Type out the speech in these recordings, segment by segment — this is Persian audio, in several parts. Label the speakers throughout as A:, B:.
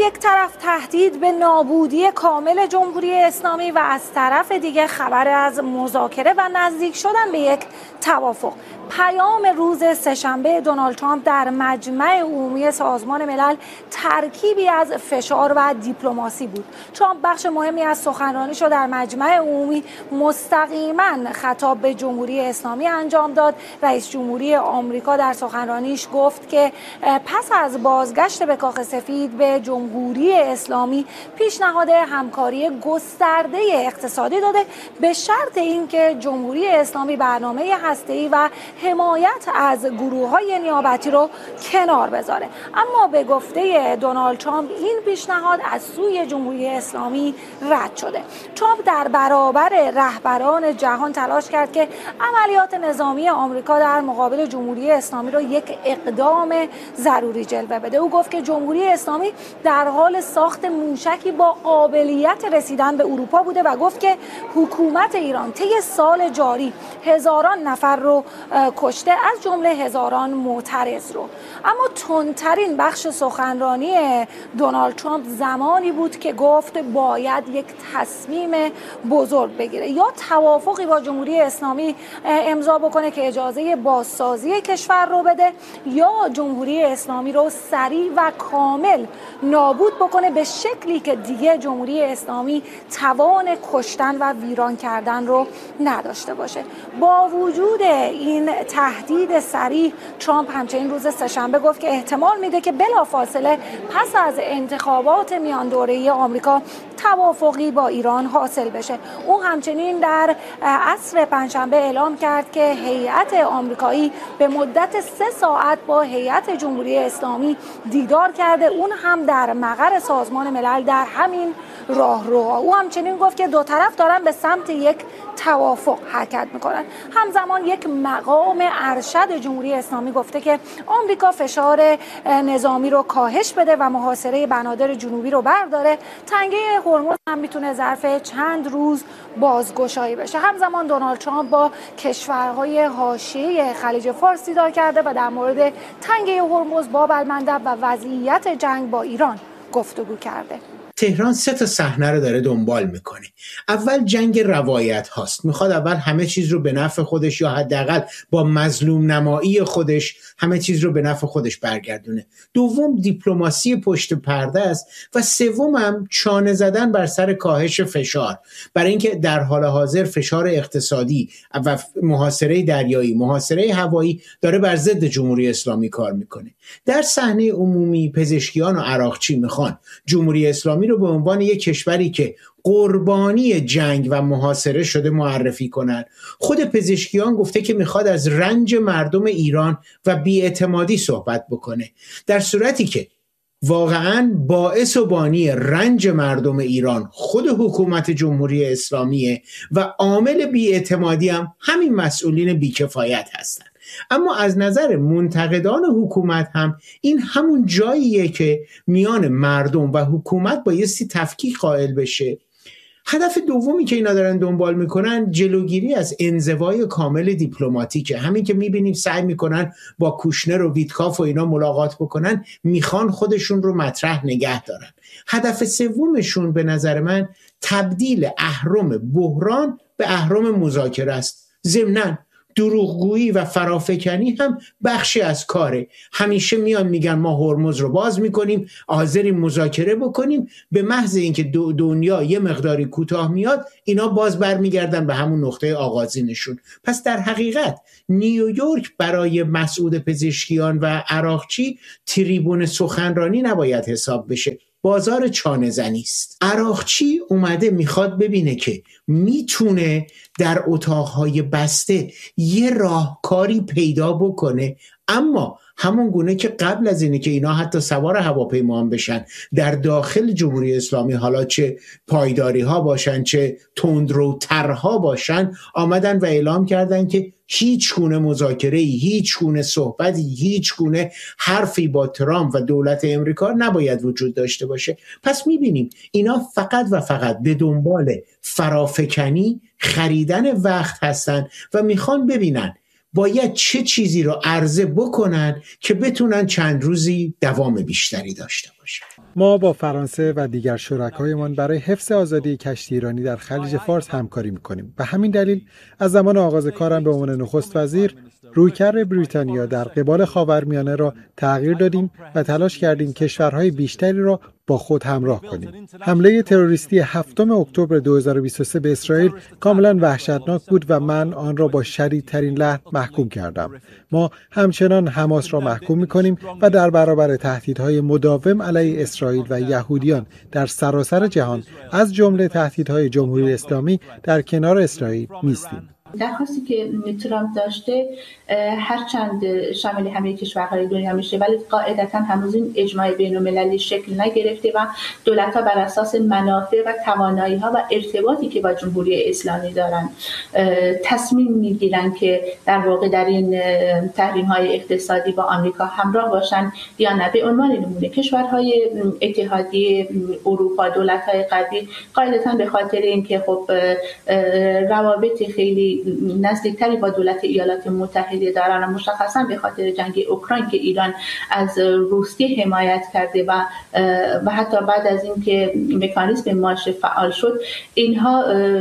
A: یک طرف تهدید به نابودی کامل جمهوری اسلامی و از طرف دیگه خبر از مذاکره و نزدیک شدن به یک توافق. پیام روز سه‌شنبه دونالد ترامپ در مجمع عمومی سازمان ملل ترکیبی از فشار و دیپلماسی بود. ترامپ بخش مهمی از سخنرانیش رو در مجمع عمومی مستقیما خطاب به جمهوری اسلامی انجام داد. رئیس جمهوری آمریکا در سخنرانیش گفت که پس از بازگشت به کاخ سفید به جمهوری اسلامی پیشنهاد همکاری گسترده اقتصادی داده به شرط اینکه جمهوری اسلامی برنامه هسته‌ای و حمایت از گروه‌های نیابتی رو کنار بذاره. اما به گفته دونالد ترامپ این پیشنهاد از سوی جمهوری اسلامی رد شده. ترامپ در برابر رهبران جهان تلاش کرد که عملیات نظامی آمریکا در مقابل جمهوری اسلامی رو یک اقدام ضروری جلوه بده. او گفت که جمهوری اسلامی در حال ساخت موشکی با قابلیت رسیدن به اروپا بوده و گفت که حکومت ایران طی سال جاری هزاران نفر رو کشته، از جمله هزاران معترض رو. اما تندترین بخش سخنرانی دونالد ترامپ زمانی بود که گفت باید یک تصمیم بزرگ بگیره، یا توافقی با جمهوری اسلامی امضا بکنه که اجازه بازسازی کشور رو بده، یا جمهوری اسلامی رو سریع و کامل نابود بکنه به شکلی که دیگه جمهوری اسلامی توان کشتن و ویران کردن رو نداشته باشه. با وجود این تهدید صریح، ترامپ همچنین روز سه‌شنبه گفت که احتمال میده که بلافاصله پس از انتخابات میان دوره‌ای آمریکا توافقی با ایران حاصل بشه. او همچنین در عصر پنجشنبه اعلام کرد که هیئت آمریکایی به مدت 3 ساعت با هیئت جمهوری اسلامی دیدار کرده، اون هم در مقر سازمان ملل در همین راهرو. او همچنین گفت که دو طرف دارن به سمت یک توافق حرکت میکنن. همزمان یک مقام ارشد جمهوری اسلامی گفته که آمریکا فشار نظامی رو کاهش بده و محاصره بنادر جنوبی رو برداره. تنگه هرمز هم میتونه ظرف چند روز بازگشایی بشه. همزمان دونالد ترامپ با کشورهای حاشیه خلیج فارس دیدار کرده و در مورد تنگه هرمز، باب المندب و وضعیت جنگ با ایران گفتگو کرده.
B: تهران 3 صحنه رو داره دنبال میکنه. اول جنگ روایت هاست، میخواد اول همه چیز رو به نفع خودش یا حداقل با مظلوم نمایی خودش همه چیز رو به نفع خودش برگردونه. دوم دیپلماسی پشت پرده است و سوم هم چانه زدن بر سر کاهش فشار، برای اینکه در حال حاضر فشار اقتصادی و محاصره دریایی، محاصره هوایی داره بر ضد جمهوری اسلامی کار میکنه. در صحنه عمومی پزشکیان و عراقچی میخوان جمهوری اسلامی رو به عنوان یک کشوری که قربانی جنگ و محاصره شده معرفی کنند. خود پزشکیان گفته که میخواد از رنج مردم ایران و بی‌اعتمادی صحبت بکنه، در صورتی که واقعاً باعث و بانی رنج مردم ایران خود حکومت جمهوری اسلامیه و عامل بی‌اعتمادی هم همین مسئولین بیکفایت هستند. اما از نظر منتقدان حکومت هم این همون جاییه که میان مردم و حکومت بایستی تفکیک قائل بشه. هدف دومی که اینا دارن دنبال میکنن جلوگیری از انزوای کامل دیپلماتیکه. همین که میبینیم سعی میکنن با کوشنر و ویتکاف و اینا ملاقات بکنن، میخوان خودشون رو مطرح نگه دارن. هدف سومشون به نظر من تبدیل اهرم بحران به اهرم مذاکره است. ضمناً دروغگویی و فرافکنی هم بخشی از کاره. همیشه میان میگن ما هرمز رو باز میکنیم، حاضریم مذاکره بکنیم، به محض اینکه دنیا یه مقداری کوتاه میاد اینا باز برمیگردن به همون نقطه آغازینشون. پس در حقیقت نیویورک برای مسعود پزشکیان و عراقچی تریبون سخنرانی نباید حساب بشه، بازار چانه زنی است. عراقچی اومده میخواد ببینه که میتونه در اتاقهای بسته یه راهکاری پیدا بکنه، اما همون گونه که قبل از اینه که اینا حتی سوار هواپیما هم بشن در داخل جمهوری اسلامی، حالا چه پایداری ها باشن چه تندروترها باشن، آمدن و اعلام کردن که هیچ گونه مذاکره، هیچ گونه صحبتی، هیچ گونه حرفی با ترامپ و دولت امریکا نباید وجود داشته باشه. پس میبینیم اینا فقط و فقط به دنبال فرافکنی، خریدن وقت هستن و میخوان ببینن باید چه چیزی رو عرضه بکنن که بتونن چند روزی دوام بیشتری داشته باشن.
C: ما با فرانسه و دیگر شرکایمان برای حفظ آزادی کشتی ایرانی در خلیج فارس همکاری می‌کنیم. به همین دلیل از زمان آغاز کارم به عنوان نخست وزیر رویکرد بریتانیا در قبال خاورمیانه را تغییر دادیم و تلاش کردیم کشورهای بیشتری را با خود همراه کنیم. حمله تروریستی 7 اکتبر 2023 به اسرائیل کاملا وحشتناک بود و من آن را با شدیدترین لحن محکوم کردم. ما همچنان حماس را محکوم می‌کنیم و در برابر تهدیدهای مداوم علیه اسرائیل و یهودیان در سراسر جهان از جمله تهدیدهای جمهوری اسلامی در کنار اسرائیل نیستیم.
D: درخواستی که ترامپ داشته هرچند شامل همه کشورهای دنیا میشه ولی قاعدتا هنوز این اجماع بین‌المللی شکل نگرفته و دولت‌ها بر اساس منافع و توانایی‌ها و ارتباطی که با جمهوری اسلامی دارن تصمیم میگیرن که در واقع در این تحریم‌های اقتصادی با آمریکا همراه باشن یا نه. به عنوان نمونه کشورهای اتحادیه اروپا، دولت‌های غربی قاعدتا به خاطر اینکه خب روابط خیلی نزدیکتری با دولت ایالات متحده دارن و مشخصا به خاطر جنگ اوکراین که ایران از روسیه حمایت کرده و حتی بعد از اینکه مکانیزم مارش فعال شد اینها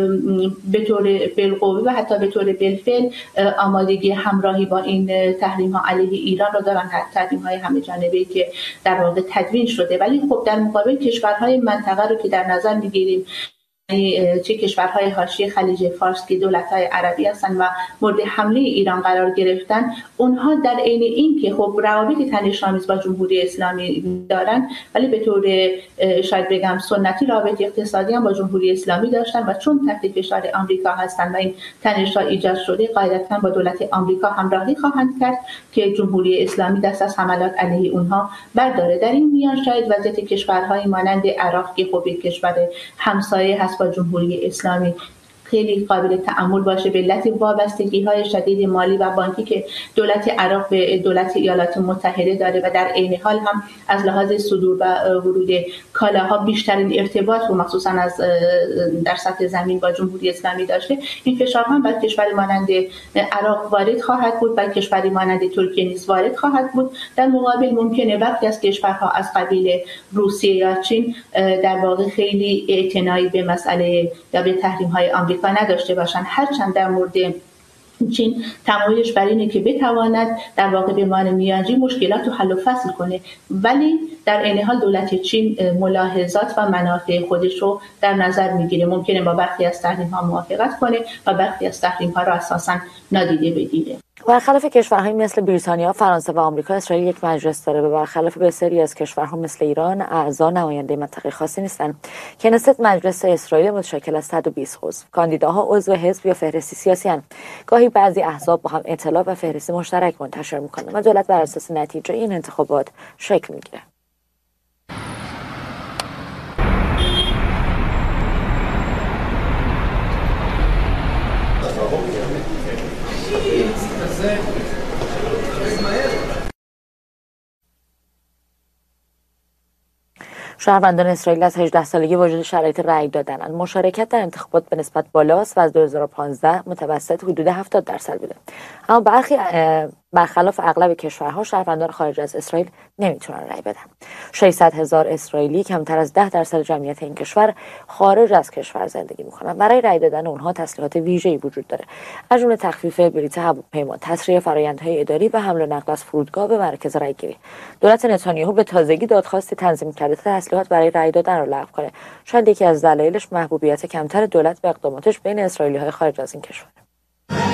D: به طور بالقوه و حتی به طور بالفعل آمادگی همراهی با این تحریم ها علیه ایران را دارن، تحریم های همه جانبه‌ای که در واقع تدوین شده. ولی خب در مقابل کشورهای منطقه رو که در نظر میگیریم چه کشورهای حاشیه خلیج فارس که دولت‌های عربی هستند و مورد حمله ایران قرار گرفتن، اونها در عین این که خب روابط تنش‌آمیز با جمهوری اسلامی دارن ولی به طور شاید بگم سنتی روابط اقتصادی هم با جمهوری اسلامی داشتن و چون تحت فشار آمریکا هستند و این تنش‌ها ایجاد شده قاعدتاً با دولت آمریکا همراهی خواهند کرد که جمهوری اسلامی دست از حملات علیه اونها برداره. در این میان شاید وضعیت کشورهای مانند عراق که خب یک کشور همسایه هست با جمهوری اسلامی خیلی قابل تأمل باشه به علت وابستگی‌های شدید مالی و بانکی که دولت عراق به دولت ایالات متحده داره و در عین حال هم از لحاظ صدور و ورود کالاها بیشترین ارتباط و مخصوصا از در سطح زمین با جمهوری اسلامی داشته. این فشارها بر کشوری مانند عراق وارد خواهد بود، بر کشوری مانند ترکیه نیز وارد خواهد بود. در مقابل ممکنه برخی از کشورها از قبیل روسیه یا چین در واقع خیلی اعتنایی به مسئله یا به تحریم‌های آمریکا نداشته باشند، هرچند در مورد چین تمایلش بر اینه که بتواند در واقع به عنوان میانجی مشکلات رو حل و فصل کنه، ولی در عین حال دولت چین ملاحظات و منافع خودش رو در نظر میگیره. ممکنه با برخی از تحریم‌ها موافقت کنه و برخی از تحریم‌ها رو اساساً نادیده بگیره.
E: برخلاف کشورهای مثل بریتانیا، فرانسه و آمریکا، اسرائیل یک مجلس داره و برخلاف بسیاری از کشورها مثل ایران اعضا نماینده منطقه خاصی نیستند. کنست مجلس اسرائیل متشکل از 120 عضو. کاندیداها عضو حزب یا فهرستی سیاسی هستند. گاهی بعضی احزاب با هم اطلاع و فهرستی مشترک منتشر می‌کنند و دولت بر اساس نتیجه این انتخابات شکل می‌گیره. شهروندان اسرائیل از 18 سالگی وجود شرایط رأی دادن. مشارکت در انتخابات به نسبت بالاست و از 2015 متوسط حدود 70% بوده. اما برخلاف اغلب کشورها شهروندان خارج از اسرائیل نمیتونن رأی بدن. 600,000 اسرائیلی کمتر از 10% جمعیت این کشور خارج از کشور زندگی میکنن. برای رأی دادن اونها تسهیلات ویژه‌ای وجود داره، از جمله تخفیف بلیط هواپیما، تسریع فرآیندهای اداری و حمل و نقل از فرودگاه به مرکز رأیگیری. دولت نتانیاهو به تازگی دادخواست تنظیم کرده تسهیلات برای رأی دادن رو لغو کنه. شاید یکی از دلایلش محبوبیت کمتر دولت به اقداماتش بین اسرائیلی‌های خارج از این کشور.